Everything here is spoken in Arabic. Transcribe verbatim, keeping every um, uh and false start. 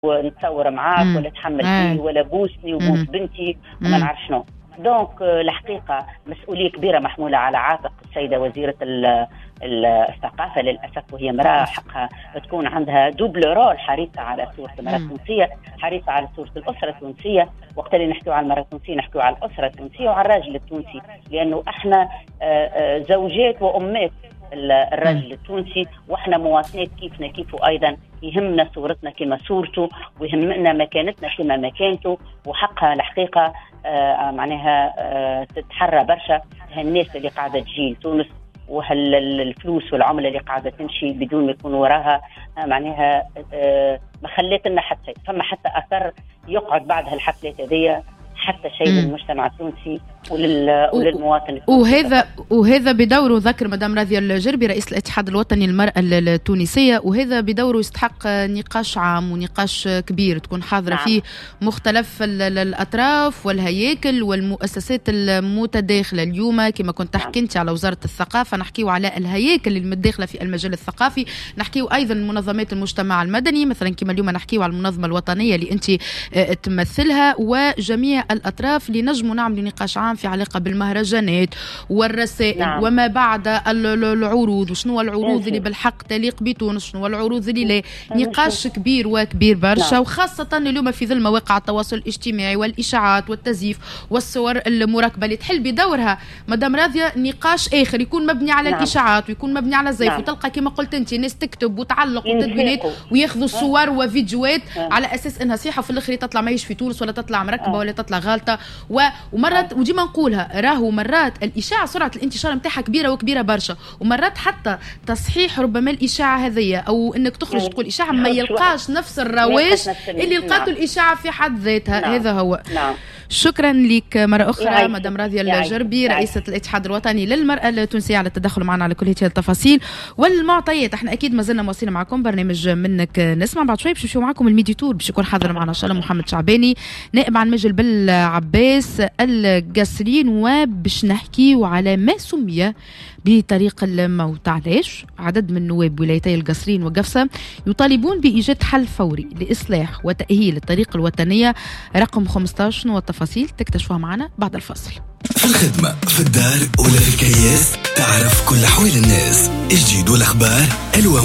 ونتصور معاك ولا تحمل فيه ولا بوسني وبوس بنتي وما نعرف شنو. دونك الحقيقة مسؤولية كبيرة محمولة على عاتق السيدة وزيرة الثقافة للأسف، وهي امرأة حقها تكون عندها دوبل رول، حريصة على صورة المرأة التونسية، حريصة على صورة الأسرة التونسية. وقت اللي نحكيو على المرأة التونسية نحكيو على الأسرة التونسية وعلى الراجل التونسي، لأنه احنا زوجات وأمات الرجل التونسي، واحنا مواطنات كيفنا كيفه ايضا، يهمنا صورتنا كما صورته، ويهمنا مكانتنا كما مكانته، وحقها الحقيقه آه معناها آه تتحرى برشا هالناس اللي قاعده تجي تونس، وهالفلوس والعمله اللي قاعده تمشي بدون ما يكون وراها آه معناها آه ما خليت لنا حتى شيء، فما حتى اثر يقعد بعد هالحفلات هذيا حتى شيء للمجتمع التونسي ولل... وللمواطن التونسي. وهذا وهذا بدوره، ذكر مدام راضية الجربي رئيس الاتحاد الوطني للمرأة التونسية، وهذا بدوره يستحق نقاش عام ونقاش كبير تكون حاضرة نعم. فيه مختلف الأطراف والهياكل والمؤسسات المتداخلة. اليوم كما كنت تحكي نعم. انت على وزارة الثقافة، نحكيو على الهياكل المتداخلة في المجال الثقافي، نحكيو أيضا منظمات المجتمع المدني، مثلا كما اليوم نحكيو على المنظمة الوطنية اللي انت تمثلها، وجميع الأطراف اللي نجموا نعملوا نقاش عام في علاقة بالمهرجانات والرسائل نعم. وما بعد العروض، وشنو العروض اللي بالحق تليق بتونس، شنو العروض اللي لا. نقاش كبير وكبير برشا نعم. وخاصة اليوم في ظل مواقع التواصل الاجتماعي والإشاعات والتزييف والصور المراكبة اللي تحل بدورها مدام راضية نقاش آخر يكون مبني على نعم. الإشاعات ويكون مبني على الزيف نعم. وتلقى كما قلت انت ناس تكتب وتعلق وتدوينات وياخذوا صور وفيديوهات نعم. على أساس انها صيحة، وفي الآخر تطلع ماهيش في تونس ولا تطلع مركبة ولا تطلع غالطة. ومرات وديما نقولها راهو مرات الإشاعة سرعة الانتشار متاعها كبيرة وكبيرة برشا، ومرات حتى تصحيح ربما الإشاعة هذية أو إنك تخرج تقول إشاعة ما يلقاش نفس الرواج اللي لقاته الإشاعة في حد ذاتها نعم. هذا هو نعم. شكرا لك مرة أخرى مدام راضية الجربي رئيسة الاتحاد الوطني للمرأة التونسية على التدخل معنا على كل هذه التفاصيل والمعطيات. احنا أكيد ما زلنا مواصلين معكم برنامج منك نسمع، بعد شوي باش نمشيو معكم الميدي تور، باش يكون حاضر معنا إن شاء الله محمد شعباني نائب عن مجل بالعباس القصرين، وباش نحكيو على ما سمي بطريق الموت. علاش عدد من نواب ولايتي القصرين وقفصة يطالبون بإيجاد حل فوري لإصلاح وتأهيل الطريق الوطنية رقم خمسة عشر. شنو التفاصيل تكتشفوها معنا بعد الفاصل. في الخدمة، في الدار ولا في الكياس، تعرف كل أحوال الناس، الجديد والأخبار الو